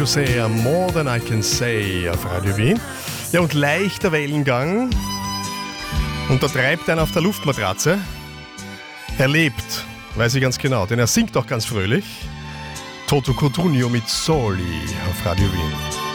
You Say More Than I Can Say auf Radio Wien. Ja, und leichter Wellengang. Und da treibt einer auf der Luftmatratze. Er lebt, weiß ich ganz genau, denn er singt auch ganz fröhlich. Toto Cutugno mit Soli auf Radio Wien.